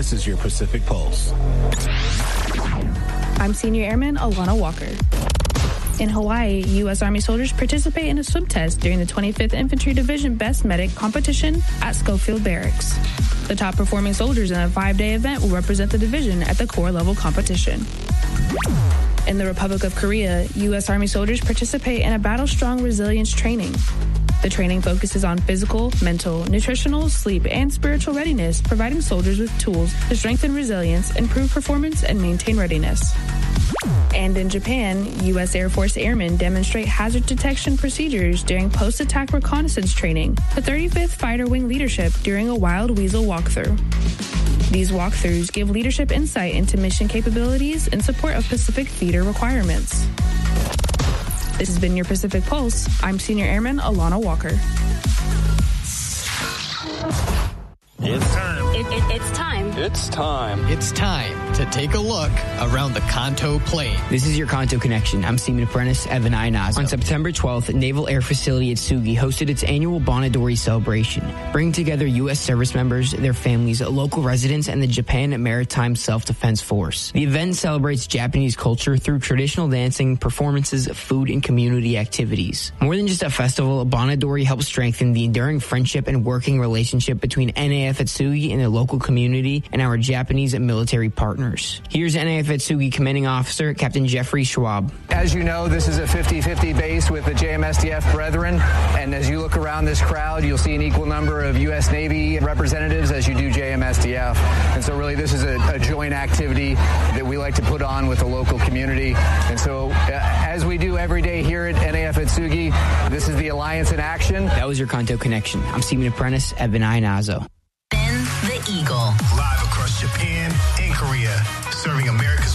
This is your Pacific Pulse. I'm Senior Airman Alana Walker. In Hawaii, U.S. Army soldiers participate in a swim test during the 25th Infantry Division Best Medic competition at Schofield Barracks. The top performing soldiers in a 5-day event will represent the division at the Corps level competition. In the Republic of Korea, U.S. Army soldiers participate in a battle-strong resilience training. The training focuses on physical, mental, nutritional, sleep, and spiritual readiness, providing soldiers with tools to strengthen resilience, improve performance, and maintain readiness. And in Japan, U.S. Air Force airmen demonstrate hazard detection procedures during post-attack reconnaissance training, the 35th Fighter Wing leadership during a Wild Weasel walkthrough. These walkthroughs give leadership insight into mission capabilities in support of Pacific Theater requirements. This has been your Pacific Pulse. I'm Senior Airman Alana Walker. It's time. It's time. It's time. It's time to take a look around the Kanto Plain. This is your Kanto Connection. I'm Seaman Apprentice Evan Ionazo. On September 12th, Naval Air Facility at Sugi hosted its annual Bonadori celebration, bringing together U.S. service members, their families, local residents, and the Japan Maritime Self-Defense Force. The event celebrates Japanese culture through traditional dancing, performances, food, and community activities. More than just a festival, Bonadori helps strengthen the enduring friendship and working relationship between NAF at Sugi and the local community and our Japanese military partners. Here's NAF at Sugi Commanding Officer Captain Jeffrey Schwab. As you know, this is a 50-50 base with the JMSDF brethren, and as you look around this crowd, you'll see an equal number of U.S. Navy representatives as you do JMSDF. And so really this is a joint activity that we like to put on with the local community. And so as we do every day here at NAF at Sugi, this is the Alliance in action. That was your Kanto Connection. I'm Seaman Apprentice Evan Ionazo. Ben the Eagle. Live across Japan and Korea, serving America's